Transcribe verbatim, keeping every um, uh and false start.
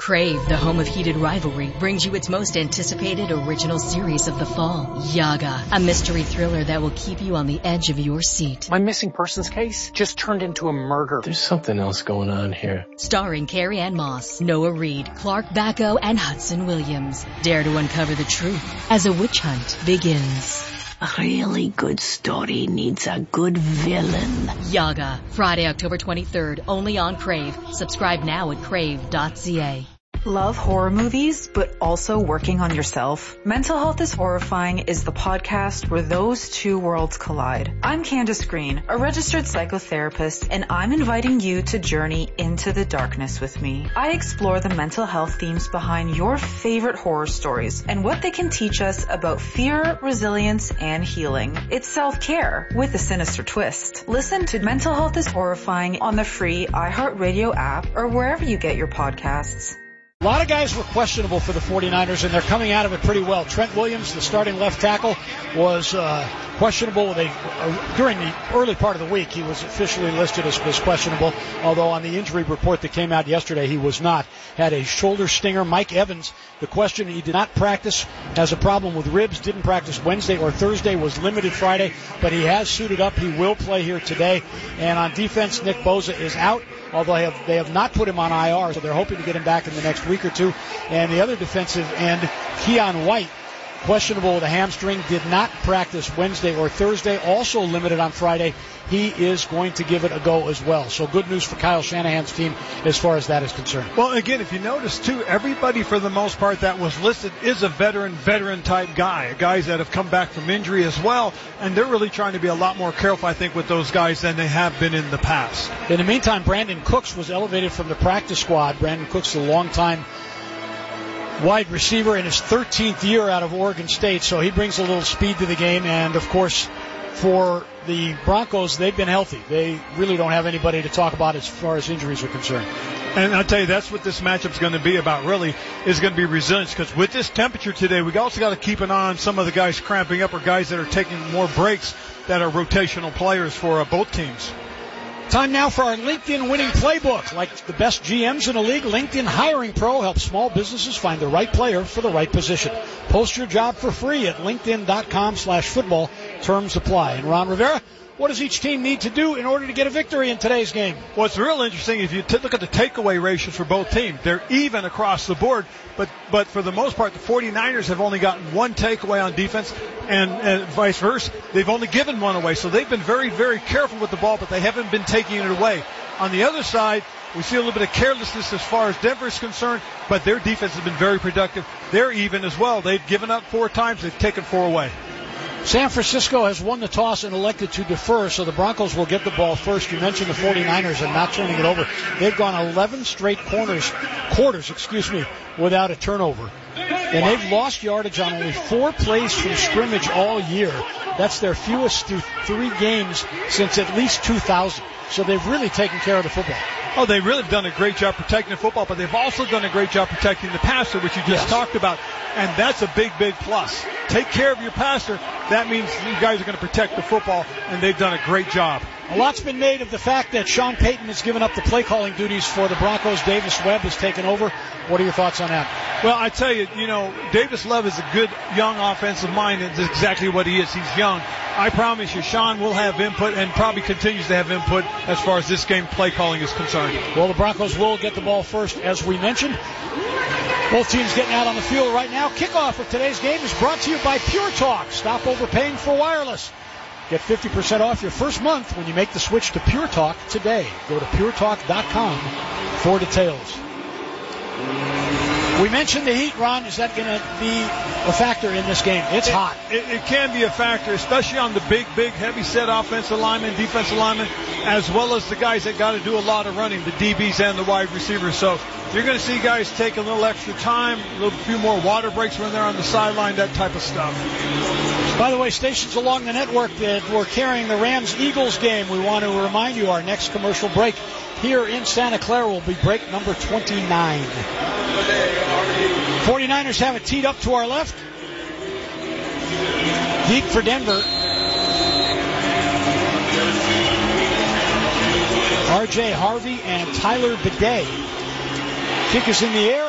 Crave, the home of heated rivalry, brings you its most anticipated original series of the fall, Yaga, a mystery thriller that will keep you on the edge of your seat. My missing persons case just turned into a murder. There's something else going on here. Starring Carrie Ann Moss, Noah Reid, Clark Bacco, and Hudson Williams. Dare to uncover the truth as a witch hunt begins. A really good story needs a good villain. Yaga, Friday, October twenty-third, only on Crave. Subscribe now at crave dot c a. Love horror movies, but also working on yourself? Mental Health is Horrifying is the podcast where those two worlds collide. I'm Candace Green, a registered psychotherapist, and I'm inviting you to journey into the darkness with me. I explore the mental health themes behind your favorite horror stories and what they can teach us about fear, resilience, and healing. It's self-care with a sinister twist. Listen to Mental Health is Horrifying on the free iHeartRadio app or wherever you get your podcasts. A lot of guys were questionable for the 49ers, and they're coming out of it pretty well. Trent Williams, the starting left tackle, was uh, questionable. They, uh, during the early part of the week, he was officially listed as, as questionable, although on the injury report that came out yesterday, he was not. Had a shoulder stinger. Mike Evans, the question, he did not practice, has a problem with ribs, didn't practice Wednesday or Thursday, was limited Friday, but he has suited up. He will play here today. And on defense, Nick Bosa is out, although they have, they have not put him on I R, so they're hoping to get him back in the next week or two. And the other defensive end, Keon White, questionable with a hamstring, did not practice Wednesday or Thursday, also limited on Friday. He is going to give it a go as well. So good news for Kyle Shanahan's team as far as that is concerned. Well, again, if you notice, too, everybody for the most part that was listed is a veteran, veteran-type guy, guys that have come back from injury as well, and they're really trying to be a lot more careful, I think, with those guys than they have been in the past. In the meantime, Brandon Cooks was elevated from the practice squad. Brandon Cooks, a long-time wide receiver in his thirteenth year out of Oregon State, so he brings a little speed to the game. And, of course, for the Broncos, they've been healthy. They really don't have anybody to talk about as far as injuries are concerned. And I'll tell you, that's what this matchup's going to be about, really, is going to be resilience. Because with this temperature today, we also got to keep an eye on some of the guys cramping up or guys that are taking more breaks that are rotational players for uh, both teams. Time now for our LinkedIn winning playbook. Like the best G Ms in the league, LinkedIn Hiring Pro helps small businesses find the right player for the right position. Post your job for free at linkedin.com slash football. Terms apply. And Ron Rivera, what does each team need to do in order to get a victory in today's game? Well, it's real interesting if you t- look at the takeaway ratios for both teams. They're even across the board, but but for the most part, the 49ers have only gotten one takeaway on defense, and, and vice versa. They've only given one away, so they've been very, very careful with the ball, but they haven't been taking it away. On the other side, we see a little bit of carelessness as far as Denver is concerned, but their defense has been very productive. They're even as well. They've given up four times. They've taken four away. San Francisco has won the toss and elected to defer, so the Broncos will get the ball first. You mentioned the 49ers and not turning it over. They've gone eleven straight corners, quarters, excuse me, without a turnover. And they've lost yardage on only four plays from scrimmage all year. That's their fewest through three games since at least two thousand. So they've really taken care of the football. Oh, they really have done a great job protecting the football, but they've also done a great job protecting the passer, which you just yes. talked about. And that's a big, big plus. Take care of your passer. That means you guys are going to protect the football, and they've done a great job. A lot's been made of the fact that Sean Payton has given up the play calling duties for the Broncos. Davis Webb has taken over. What are your thoughts on that? Well, I tell you, you know, Davis Webb is a good young offensive mind. It's exactly what he is. He's young. I promise you, Sean will have input and probably continues to have input as far as this game play calling is concerned. Well, the Broncos will get the ball first, as we mentioned. Both teams getting out on the field right now. Kickoff of today's game is brought to you by Pure Talk. Stop overpaying for wireless. Get fifty percent off your first month when you make the switch to Pure Talk today. Go to pure talk dot com for details. We mentioned the heat, Ron. Is that going to be a factor in this game? It's it, hot. It, it can be a factor, especially on the big, big, heavy-set offensive linemen, defensive linemen, as well as the guys that got to do a lot of running, the D Bs and the wide receivers. So you're going to see guys take a little extra time, a little few more water breaks when they're on the sideline, that type of stuff. By the way, stations along the network that were carrying the Rams-Eagles game, we want to remind you our next commercial break here in Santa Clara will be break number twenty-nine. 49ers have it teed up to our left. Deep for Denver. R J Harvey and Tyler Bidet. Kick is in the air.